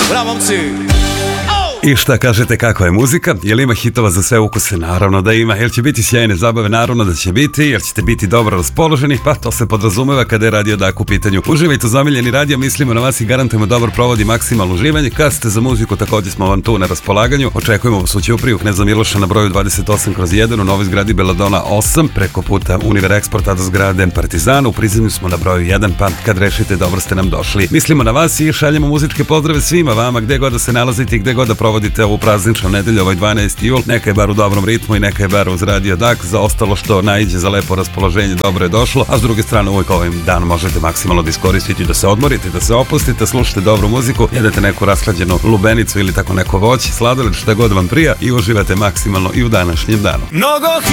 Bravo, momci! I šta kažete, kakva je muzika? Jel ima hitova za sve ukuse? Naravno da ima. Jel će biti sjajne zabave? Naravno da će biti. Jel ćete biti dobro raspoloženi? Pa to se podrazumeva kada je Radio Dak u pitanju. Uživajte u Zamiljeni radio, mislimo na vas i garantujemo dobar provod i maksimalno uživanje. Kad ste za muziku, također smo vam tu na raspolaganju. Očekujemo vas u Ćupriju, Kneza Miloša na broju 28/1 u novoj zgradi Beladona 8, preko puta Univer Eksporta do zgrade Partizana. U prizemlju smo na broju 1, pa kad rešite, dobro ste nam došli. Mislimo na vas i šaljemo muzičke pozdrave svima vama, gde god da se nalazite i gde god da provodite ovu prazničnu nedelju, ovaj 12. jul. Neka je bar u dobrom ritmu i neka je bar uz Radio Dak. Za ostalo što naiđe za lepo raspoloženje, dobro je došlo. A s druge strane, uvijek ovim danom možete maksimalno da iskoristiti, da se odmorite, da se opustite, slušate dobru muziku, jedete neku rashlađenu lubenicu ili tako neko voće, sladoled, šta god vam prija i uživate maksimalno i u današnjem danu. Mnogo